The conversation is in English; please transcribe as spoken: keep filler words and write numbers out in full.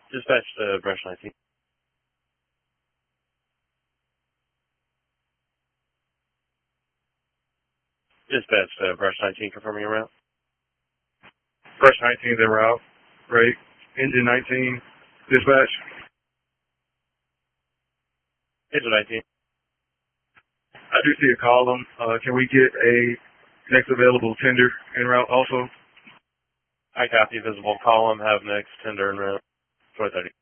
Dispatch to Brush nineteen. Dispatch to Brush nineteen, confirming your route. Brush nineteen en route. Right. Engine nineteen. Dispatch. Engine nineteen. I do see a column. Uh, can we get a next available tender en route also? I copy visible column, have next tender en route. twenty thirty.